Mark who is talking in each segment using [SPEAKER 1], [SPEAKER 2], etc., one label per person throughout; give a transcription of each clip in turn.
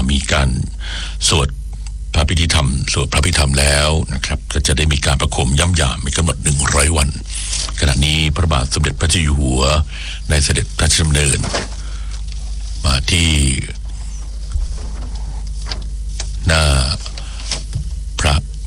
[SPEAKER 1] มีการสวดพระพิธีธรรมสวดพระพิธรรมแล้วนะครับก็จะได้มีการประโคมย่ำยามมีกำหนด100 วันขณะนี้พระบาทสมเด็จพระเจ้าอยู่หัวได้เสด็จพระราชดำเนินมาที่หน้าพ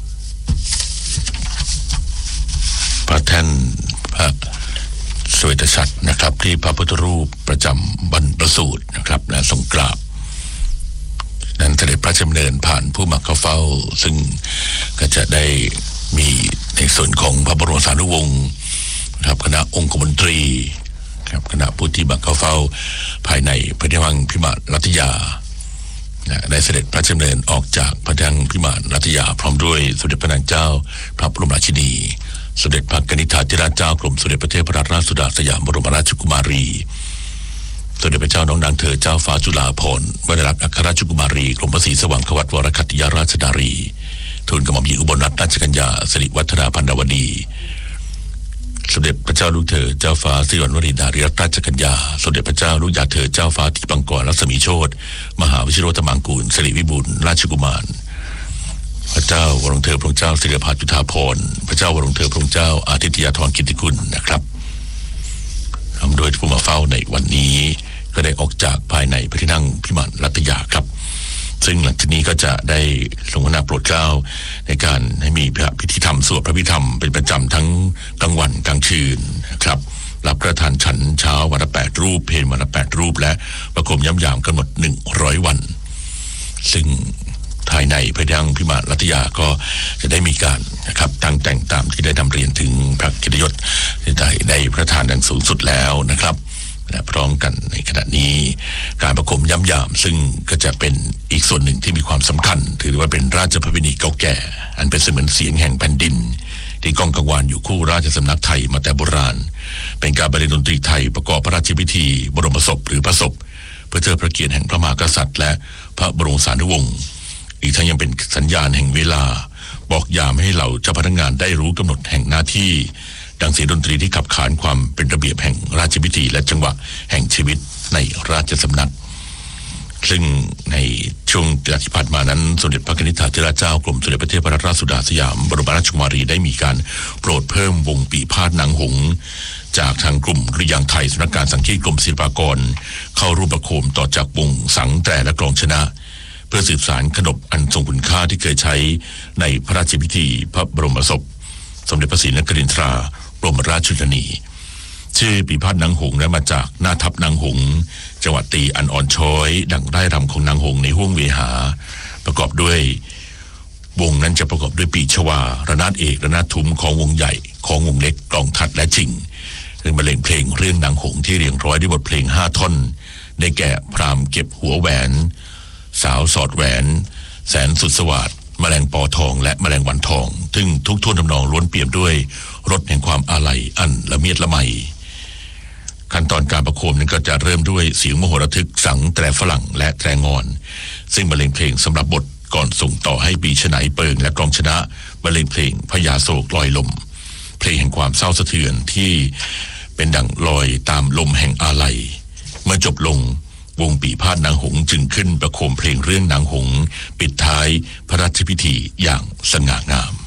[SPEAKER 1] ระแท่นพระสเวตฉัตรนะครับที่พระพุทธรูปประจำบรรพสูตรนะครับและทรงกราบนั้นเสด็จพระราชดำเนินผ่านผู้มาเข้าเฝ้าซึ่งก็จะได้มีในส่วนของพระบรมสารีวงศ์ครับคณะองคมนตรีครับคณะผู้ที่มาเข้าเฝ้าภายในพระที่นั่งพิมานรัตยาได้เสด็จพระราชดำเนินออกจากพระที่นั่งพิมานรัตยาพร้อมด้วยสมเด็จพระนางเจ้าพระบรมราชินีสมเด็จพระกนิษฐาธิราชเจ้ากรมสมเด็จพระเทพรัตนราชสุดาสยามบรมราชกุมารีสมเด็จพระเจ้าน้องนางเธอเจ้าฟ้าจุฬาภรณ์วรรณรัตนอัครราชกุมารีกรมพระศรีสว่างควัตวรคัตติยราชนารีทูลกระหม่อมหญิงอุบลรัตนราชกัญญาสิริวัฒนาพันดาวดีสมเด็จพระเจ้าลูกเธอเจ้าฟ้าสิริวัณวรีนารีรัตนราชกัญญาสมเด็จพระเจ้าลูกยาเธอเจ้าฟ้าทิปังกรรัศมีโชติมหาวชิโรธมังกูลสิริวิบูลย์ราชกุมารพระเจ้าวรวงเธอพระองค์เจ้าศิริภาจุฑาภรณ์พระเจ้าวรวงเธอพระองค์เจ้าอาทิตยาธรกิตติคุณนะครับโดยผู้มาเฝ้าในวันนี้ก็ได้ออกจากภายในพระที่นั่งพิมานรัตยาครับซึ่งหลังจากนี้ก็จะได้ทรงพระนาโปรดเกล้าในการให้มีพิธีธรรมสวดพระพิธรรมเป็นประจำทั้งกลางวันกลางคืนนะครับรับประทานฉันเช้าวันละ8 รูปเพลวันละ8 รูปและประโคมย่ำยามกำหนด100 วันซึ่งภายในพระที่นั่งพิมานรัตยาก็จะได้มีการนะครับตั้งแต่งตามที่ได้นำเรียนถึงพระกิตติยศที่ได้ประทานดังสูงสุดแล้วนะครับและพร้อมกันในขณะนี้การประโคมย่ำยามซึ่งก็จะเป็นอีกส่วนหนึ่งที่มีความสำคัญถือว่าเป็นราชประเพณีเก่าแก่อันเป็นเสมือนเสียงแห่งแผ่นดินที่ก้องกังวานอยู่คู่ราชสำนักไทยมาแต่โบราณเป็นการบรรเลงดนตรีไทยประกอบพระราชพิธีบรมศพหรือพระศพเพื่อเทิดพระเกียรติแห่งพระมหากษัตริย์และพระบรมสารีวงศ์อีกทั้งยังเป็นสัญญาณแห่งเวลาบอกยามให้เหล่าเจ้าพนักงานได้รู้กำหนดแห่งหน้าที่ดังเสียงดนตรีที่ขับขานความเป็นระเบียบแห่งราชพิธีและจังหวะแห่งชีวิตในราชสำนักซึ่งในช่วงที่ผ่านมานั้นสมเด็จพระกนิษฐาธิราชเจ้ากรมสมเด็จพระเทพรัตนราชสุดาสยามบรมราชกุมารีได้มีการโปรดเพิ่มวงปีพาทย์นางหงส์จากทางกลุ่มดุริยางค์ไทยสำนักงานสังฆีตกรมศิลปากรเข้าร่วมประโคมต่อจากวงสังแตรและกลองชนะเพื่อสืบสานขนบอันทรงคุณค่าที่เคยใช้ในพระราชพิธีพระบรมศพสมเด็จพระศรีนครินทราบรมราชชนนีชื่อปีพาทย์นางหงส์นั้นมาจากหน้าทัพนางหงส์จังหวัดตีอันอ่อนช้อยดังไร่รำของนางหงส์ในห้วงเวหาประกอบด้วยวงนั้นจะประกอบด้วยปีชวาระนาดเอกระนาดทุ้มของวงใหญ่ของวงเล็กกลองทัดและจิงซึ่งบรรเลงเพลงเรื่องนางหงส์ที่เรียงร้อยด้วยบทเพลง5 ท่อนได้แก่พราหมณ์เก็บหัวแหวนสาวสอดแหวนแสนสุดสวัสดิ์แมลงปอทองและแมลงวันทองซึ่งทุกท่วนทำนองล้วนเปี่ยมด้วยรสแห่งความอาลัยอันละเมียดละไมขั้นตอนการประโคมนั้นก็จะเริ่มด้วยเสียงมโหระทึกสังแตรฝรั่งและแตรงอนซึ่งบรรเลงเพลงสำหรับบทก่อนส่งต่อให้ปีฉไนเปิงและกลองชนะบรรเลงเพลงพญาโศกลอยลมเพลงแห่งความเศร้าสะเทือนที่เป็นดั่งลอยตามลมแห่งอาลัยเมื่อจบลงวงปีพาทย์นางหงส์จึงขึ้นประโคมเพลงเรื่องนางหงส์ปิดท้ายพระราชพิธีอย่างสง่างาม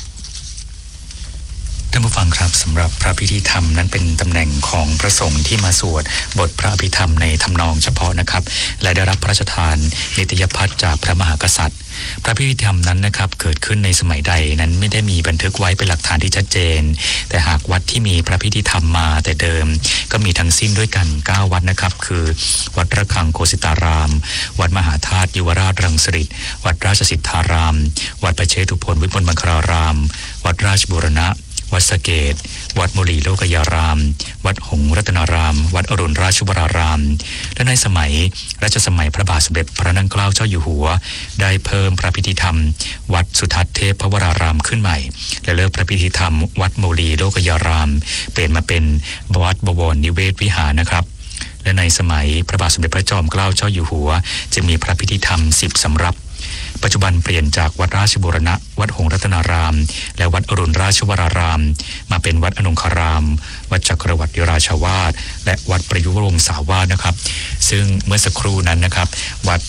[SPEAKER 2] ท่านผู้ฟังครับสำหรับพระพิธีธรรมนั้นเป็นตำแหน่งของพระสงฆ์ที่มาสวดบทพระอภิธรรมในทำนองเฉพาะนะครับและได้รับพระราชทานนิตยพัฒน์จากพระมหากษัตริย์พระพิธีธรรมนั้นนะครับเกิดขึ้นในสมัยใดนั้นไม่ได้มีบันทึกไว้เป็นหลักฐานที่ชัดเจนแต่หากวัดที่มีพระพิธีธรรมมาแต่เดิมก็มีทั้งสิ้นด้วยกัน9 วัดนะครับคือวัดระฆังโคสิตารามวัดมหาธาตุยุวราชรังสิตวัดราชสิทธารามวัดประเชตุพนวิมลมังคลารามวัดราชบูรณะวัดสะเกษวัดโมลีโลกยารามวัดหงส์รัตนารามวัดอรุณราชวรารามและในสมัยรัชสมัยพระบาทสมเด็จพระนั่งเกล้าเจ้าอยู่หัวได้เพิ่มพระพิธีธรรมวัดสุทัศน์เทพวรารามขึ้นใหม่และเลิกพระพิธีธรรมวัดโมลีโลกยารามเปลี่ยนมาเป็นวัดบวรนิเวศวิหารนะครับและในสมัยพระบาทสมเด็จพระจอมเกล้าเจ้าอยู่หัวจึงมีพระพิธีธรรม10 สำรับปัจจุบันเปลี่ยนจากวัดราชบูรณะวัดหงส์รัตนารามและวัดอรุณราชวรารามมาเป็นวัดอนงคารามวัดจักรวรรดิราชวาสและวัดประยุรวงศาวาสนะครับซึ่งเมื่อสักครู่นั้นนะครับวัด